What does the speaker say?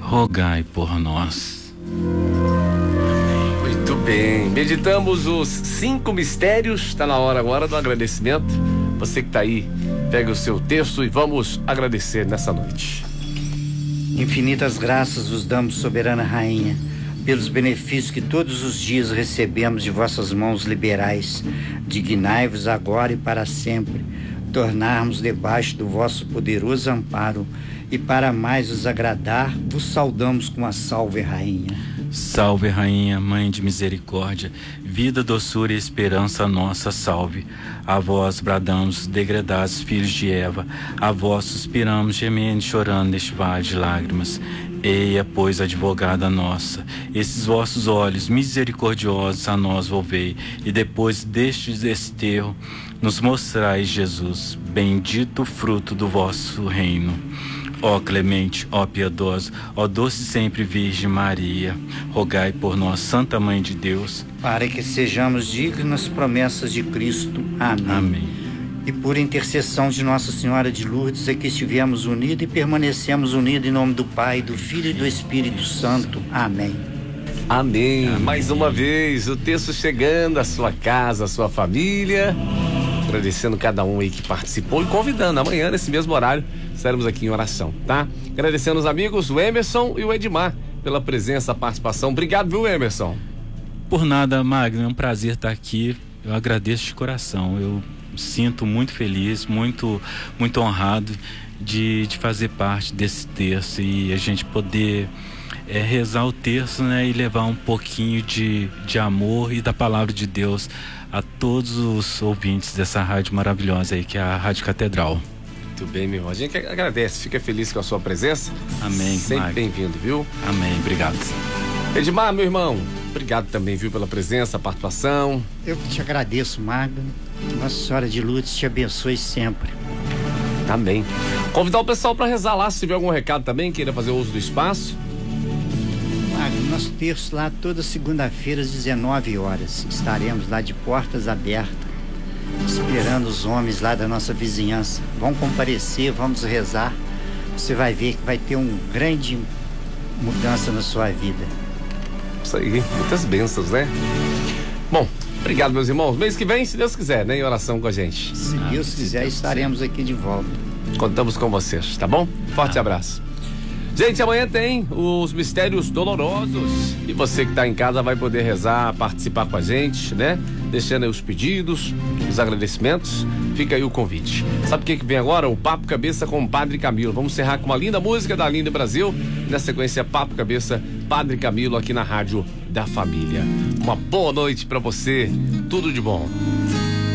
rogai por nós. Muito bem, meditamos os 5 mistérios. Está na hora agora do agradecimento. Você que está aí, pega o seu texto e vamos agradecer nessa noite. Infinitas graças vos damos, soberana rainha, pelos benefícios que todos os dias recebemos de vossas mãos liberais. Dignai-vos agora e para sempre tornarmos debaixo do vosso poderoso amparo, e para mais os agradar, vos saudamos com a salve, rainha. Salve, rainha, mãe de misericórdia, vida, doçura e esperança nossa, salve. A vós bradamos, degredados filhos de Eva, a vós suspiramos, gemendo e chorando neste vale de lágrimas. Eia, pois, advogada nossa, esses vossos olhos misericordiosos a nós volvei, e depois deste desterro nos mostrais Jesus, bendito o fruto do vosso reino. Ó clemente, ó piedosa, ó doce sempre Virgem Maria, rogai por nós, Santa Mãe de Deus, para que sejamos dignos das promessas de Cristo. Amém. Amém. E por intercessão de Nossa Senhora de Lourdes, é que estivemos unidos e permanecemos unidos em nome do Pai, do Filho e do Espírito Santo. Amém. Amém. Mais uma vez, o texto chegando à sua casa, à sua família. Agradecendo cada um aí que participou e convidando. Amanhã, nesse mesmo horário, estaremos aqui em oração, tá? Agradecendo os amigos, o Emerson e o Edmar, pela presença, participação. Obrigado, viu, Emerson? Por nada, Magno, é um prazer estar aqui. Eu agradeço de coração. Eu sinto muito feliz, muito honrado de fazer parte desse terço e a gente poder rezar o terço, né, e levar um pouquinho de amor e da palavra de Deus a todos os ouvintes dessa rádio maravilhosa aí, que é a Rádio Catedral. Muito bem, meu irmão. A gente agradece, fica feliz com a sua presença. Amém. Sempre bem-vindo, viu? Amém, obrigado. Edmar, meu irmão, obrigado também, viu, pela presença, a participação. Eu que te agradeço, Magno. Nossa Senhora de Lourdes te abençoe sempre. Amém. Convidar o pessoal para rezar lá, se tiver algum recado também, queira fazer uso do espaço. Magno, nosso terço lá toda segunda-feira às 19 horas. Estaremos lá de portas abertas, esperando os homens lá da nossa vizinhança. Vão comparecer, vamos rezar. Você vai ver que vai ter uma grande mudança na sua vida. Isso aí, muitas bênçãos, né? Bom, obrigado, meus irmãos. Mês que vem, se Deus quiser, né, em oração com a gente. Se Deus quiser, estaremos aqui de volta. Contamos com vocês, tá bom? Forte abraço. Gente, amanhã tem os mistérios dolorosos e você que está em casa vai poder rezar, participar com a gente, né? Deixando aí os pedidos, os agradecimentos. Fica aí o convite. Sabe o que vem agora? O Papo Cabeça com o Padre Camilo. Vamos encerrar com uma linda música da Linda Brasil. E na sequência, Papo Cabeça, Padre Camilo aqui na Rádio da Família. Uma boa noite para você. Tudo de bom.